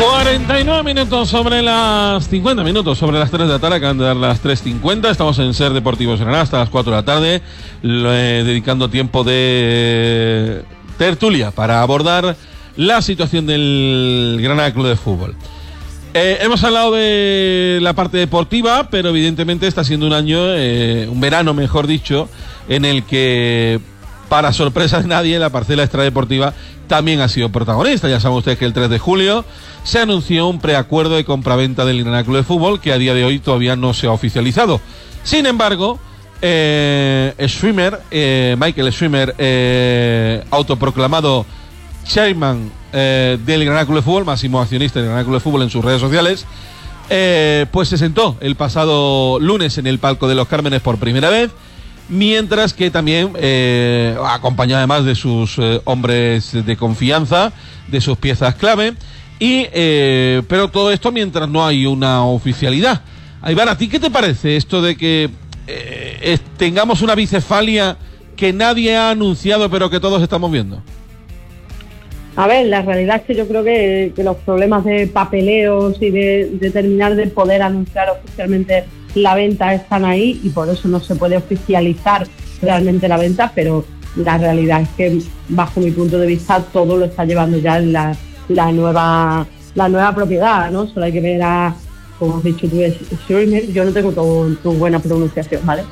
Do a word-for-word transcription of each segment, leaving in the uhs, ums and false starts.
cuarenta y nueve minutos sobre las cincuenta minutos sobre las tres de la tarde, acaban de dar las tres cincuenta. Estamos en Ser Deportivos Granada hasta las cuatro de la tarde, eh, dedicando tiempo de tertulia para abordar la situación del Granada Club de Fútbol. Eh, hemos hablado de la parte deportiva, pero evidentemente está siendo un año, eh, un verano mejor dicho, en el que, para sorpresa de nadie, la parcela extradeportiva también ha sido protagonista. Ya saben ustedes que el tres de julio se anunció un preacuerdo de compraventa del Granada Club de Fútbol que a día de hoy todavía no se ha oficializado. Sin embargo, eh, Schwimmer, eh, Michael Schwimmer, eh, autoproclamado chairman eh, del Granada Club de Fútbol, máximo accionista del Granada Club de Fútbol en sus redes sociales, eh, pues se sentó el pasado lunes en el palco de los Cármenes por primera vez, mientras que también eh, acompañado además de sus eh, hombres de confianza, de sus piezas clave, y eh, pero todo esto mientras no hay una oficialidad. Aybar, ¿a ti qué te parece esto de que eh, eh, tengamos una bicefalia que nadie ha anunciado pero que todos estamos viendo? A ver, la realidad es que yo creo que, que los problemas de papeleos y de, de terminar de poder anunciar oficialmente la venta están ahí y por eso no se puede oficializar realmente la venta, pero la realidad es que bajo mi punto de vista todo lo está llevando ya la, la nueva la nueva propiedad, ¿no? Solo hay que ver a, como has dicho tú, Schwimmer. Yo no tengo tu, tu buena pronunciación, ¿vale?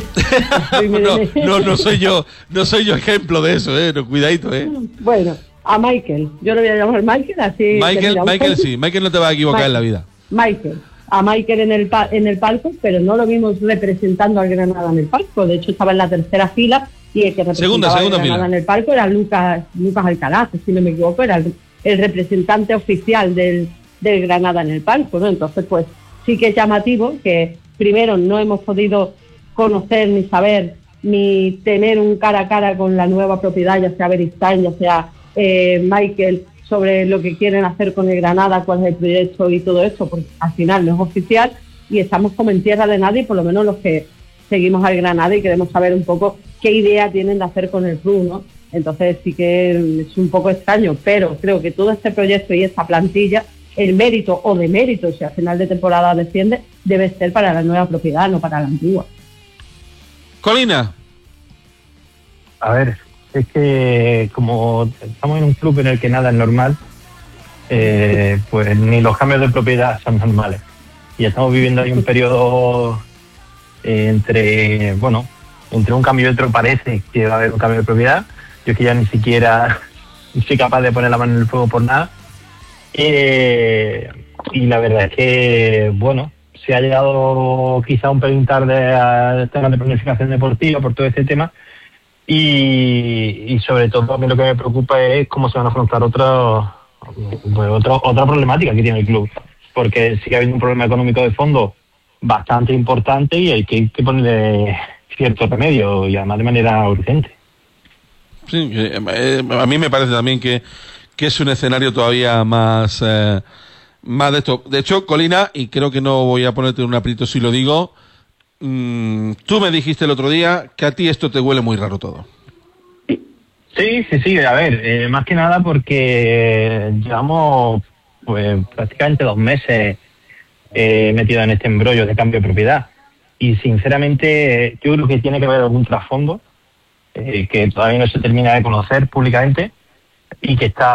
no, no, no soy yo, no soy yo ejemplo de eso, eh, no, cuidadito, eh. Bueno, a Michael, yo le voy a llamar Michael, así. Michael, Michael sí, Michael no te va a equivocar Michael, en la vida. Michael. a Michael en el, pa- en el palco, pero no lo vimos representando al Granada en el palco. De hecho, estaba en la tercera fila y el que representaba segunda, segunda al Granada fila. en el palco era Lucas, Lucas Alcalá, si no me equivoco, era el, el representante oficial del, del Granada en el palco, ¿no? Entonces, pues sí que es llamativo que primero no hemos podido conocer ni saber ni tener un cara a cara con la nueva propiedad, ya sea Beristain, ya sea eh, Michael, sobre lo que quieren hacer con el Granada, cuál es el proyecto y todo esto, porque al final no es oficial y estamos como en tierra de nadie, por lo menos los que seguimos al Granada y queremos saber un poco qué idea tienen de hacer con el club, ¿no? Entonces sí que es un poco extraño, pero creo que todo este proyecto y esta plantilla, el mérito o demérito, si al final de temporada desciende, debe ser para la nueva propiedad, no para la antigua. Colina. A ver, es que como estamos en un club en el que nada es normal, eh, pues ni los cambios de propiedad son normales. Y estamos viviendo ahí un periodo eh, entre, bueno, entre un cambio y otro parece que va a haber un cambio de propiedad. Yo es que ya ni siquiera soy capaz de poner la mano en el fuego por nada. Eh, y la verdad es que, bueno, se ha llegado quizá un pelín tarde al tema de planificación deportiva por todo este tema. Y, y sobre todo a mí lo que me preocupa es cómo se van a afrontar otro, pues otro, otra problemática que tiene el club, porque sigue habiendo un problema económico de fondo bastante importante y hay que, hay que ponerle cierto remedio y además de manera urgente. Sí, eh, a mí me parece también que, que es un escenario todavía más, eh, más de esto. De hecho, Colina, y creo que no voy a ponerte en un aprieto si lo digo, Mm, tú me dijiste el otro día que a ti esto te huele muy raro todo. Sí, sí, sí, a ver, eh, más que nada porque llevamos pues prácticamente dos meses eh, metidos en este embrollo de cambio de propiedad y sinceramente yo creo que tiene que haber algún trasfondo eh, que todavía no se termina de conocer públicamente y que está